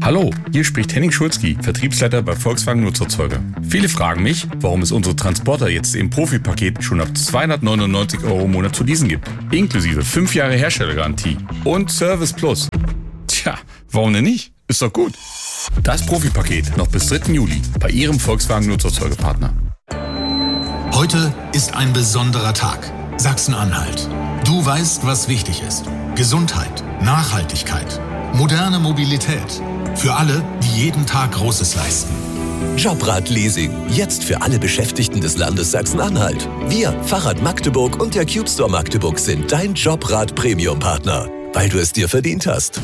Hallo, hier spricht Henning Schulzki, Vertriebsleiter bei Volkswagen Nutzerzeuger. Viele fragen mich, warum es unsere Transporter jetzt im Profi-Paket schon ab 299 € im Monat zu leasen gibt. Inklusive 5 Jahre Herstellergarantie und Service Plus. Tja, warum denn nicht? Ist doch gut. Das Profi-Paket noch bis 3. Juli bei Ihrem Volkswagen Nutzerzeugerpartner. Heute ist ein besonderer Tag. Sachsen-Anhalt. Du weißt, was wichtig ist. Gesundheit, Nachhaltigkeit, moderne Mobilität. Für alle, die jeden Tag Großes leisten. Jobrad-Leasing. Jetzt für alle Beschäftigten des Landes Sachsen-Anhalt. Wir, Fahrrad Magdeburg und der Cube Store Magdeburg sind dein Jobrad-Premium-Partner. Weil du es dir verdient hast.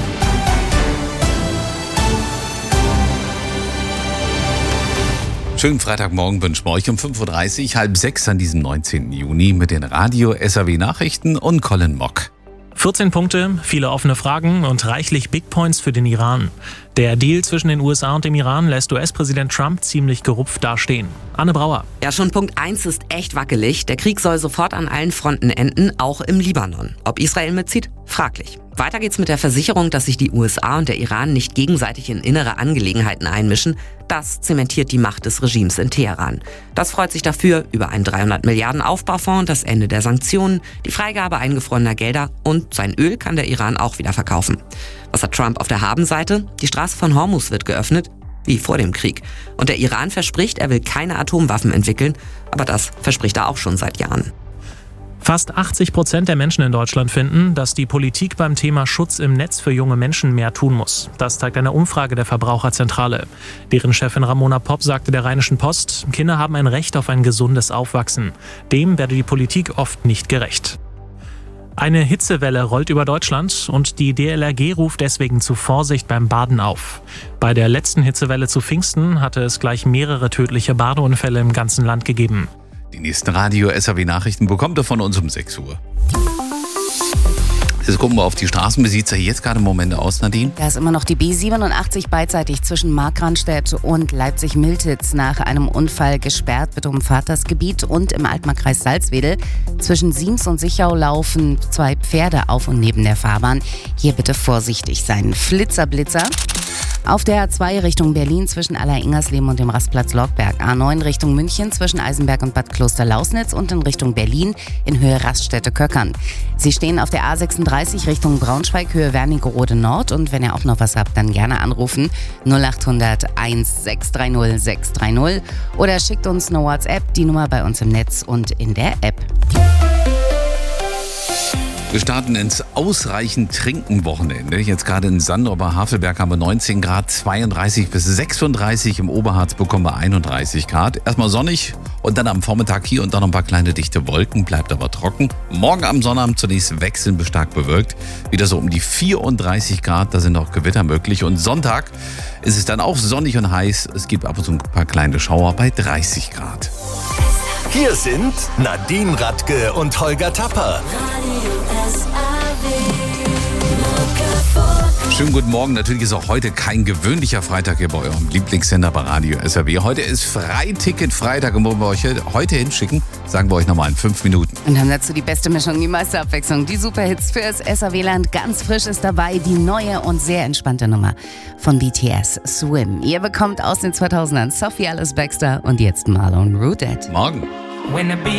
Schönen Freitagmorgen wünschen wir euch um 5.30 Uhr, 5:30 an diesem 19. Juni mit den Radio-SAW-Nachrichten und Colin Mock. 14 Punkte, viele offene Fragen und reichlich Big Points für den Iran. Der Deal zwischen den USA und dem Iran lässt US-Präsident Trump ziemlich gerupft dastehen. Anne Brauer. Ja, schon Punkt 1 ist echt wackelig. Der Krieg soll sofort an allen Fronten enden, auch im Libanon. Ob Israel mitzieht? Fraglich. Weiter geht's mit der Versicherung, dass sich die USA und der Iran nicht gegenseitig in innere Angelegenheiten einmischen. Das zementiert die Macht des Regimes in Teheran. Das freut sich dafür über einen 300 Milliarden Aufbaufonds, das Ende der Sanktionen, die Freigabe eingefrorener Gelder und sein Öl kann der Iran auch wieder verkaufen. Was hat Trump auf der Habenseite? Die Straße von Hormuz wird geöffnet, wie vor dem Krieg. Und der Iran verspricht, er will keine Atomwaffen entwickeln, aber das verspricht er auch schon seit Jahren. Fast 80% der Menschen in Deutschland finden, dass die Politik beim Thema Schutz im Netz für junge Menschen mehr tun muss. Das zeigt eine Umfrage der Verbraucherzentrale. Deren Chefin Ramona Popp sagte der Rheinischen Post, Kinder haben ein Recht auf ein gesundes Aufwachsen. Dem werde die Politik oft nicht gerecht. Eine Hitzewelle rollt über Deutschland und die DLRG ruft deswegen zu Vorsicht beim Baden auf. Bei der letzten Hitzewelle zu Pfingsten hatte es gleich mehrere tödliche Badeunfälle im ganzen Land gegeben. Die nächsten Radio-SAW-Nachrichten bekommt ihr von uns um 6 Uhr. Jetzt gucken wir auf die Straßen. Wie sieht es jetzt gerade im Moment aus, Nadine? Da ist immer noch die B87 beidseitig zwischen Markranstädt und Leipzig-Miltitz nach einem Unfall gesperrt. Bitte umfahrt das Gebiet. Und im Altmarkkreis Salzwedel zwischen Siems und Sichau laufen 2 Pferde auf und neben der Fahrbahn. Hier bitte vorsichtig sein. Blitzer. Auf der A2 Richtung Berlin zwischen Aller-Ingersleben und dem Rastplatz Logberg. A9 Richtung München zwischen Eisenberg und Bad Kloster-Lausnitz und in Richtung Berlin in Höhe Raststätte-Köckern. Sie stehen auf der A36 Richtung Braunschweig, Höhe Wernigerode Nord. Und wenn ihr auch noch was habt, dann gerne anrufen 0800 1630 630 oder schickt uns eine WhatsApp, die Nummer bei uns im Netz und in der App. Wir starten ins ausreichend Trinken-Wochenende. Jetzt gerade in Sandorfer Havelberg haben wir 19 Grad, 32 bis 36. Im Oberharz bekommen wir 31 Grad. Erstmal sonnig und dann am Vormittag hier und da noch ein paar kleine dichte Wolken, bleibt aber trocken. Morgen am Sonnabend zunächst wechselnd bis stark bewölkt. Wieder so um die 34 Grad, da sind auch Gewitter möglich. Und Sonntag ist es dann auch sonnig und heiß. Es gibt ab und zu ein paar kleine Schauer bei 30 Grad. Hier sind Nadine Radke und Holger Tapper. Schönen guten Morgen. Natürlich ist auch heute kein gewöhnlicher Freitag hier bei eurem Lieblingssender bei Radio SAW. Heute ist Freiticket-Freitag und wo wir euch heute hinschicken, sagen wir euch nochmal in 5 Minuten. Und haben dazu die beste Mischung, die meiste Abwechslung, die Superhits fürs SAW-Land. Ganz frisch ist dabei die neue und sehr entspannte Nummer von BTS, Swim. Ihr bekommt aus den 2000ern Sophie Alice Baxter und jetzt Marlon Rudet. Morgen.